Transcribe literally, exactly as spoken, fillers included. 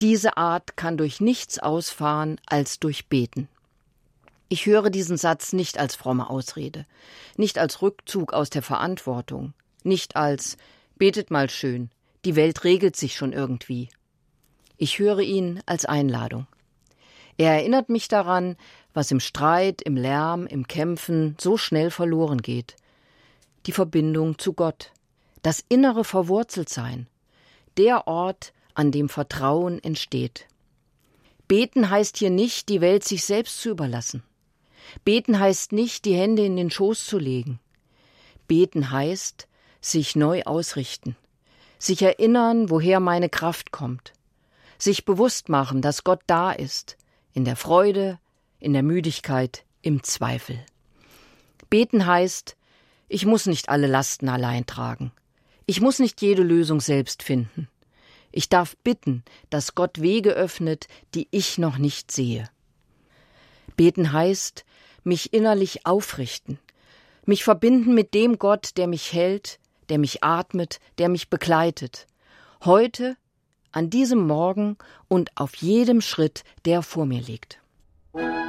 Diese Art kann durch nichts ausfahren als durch Beten. Ich höre diesen Satz nicht als fromme Ausrede, nicht als Rückzug aus der Verantwortung, nicht als »betet mal schön, die Welt regelt sich schon irgendwie«. Ich höre ihn als Einladung. Er erinnert mich daran, was im Streit, im Lärm, im Kämpfen so schnell verloren geht. Die Verbindung zu Gott, das innere Verwurzeltsein, der Ort, an dem Vertrauen entsteht. Beten heißt hier nicht, die Welt sich selbst zu überlassen. Beten heißt nicht, die Hände in den Schoß zu legen. Beten heißt, sich neu ausrichten, sich erinnern, woher meine Kraft kommt, sich bewusst machen, dass Gott da ist, in der Freude, in der Müdigkeit, im Zweifel. Beten heißt, ich muss nicht alle Lasten allein tragen. Ich muss nicht jede Lösung selbst finden. Ich darf bitten, dass Gott Wege öffnet, die ich noch nicht sehe. Beten heißt, mich innerlich aufrichten, mich verbinden mit dem Gott, der mich hält, der mich atmet, der mich begleitet. Heute, an diesem Morgen und auf jedem Schritt, der vor mir liegt.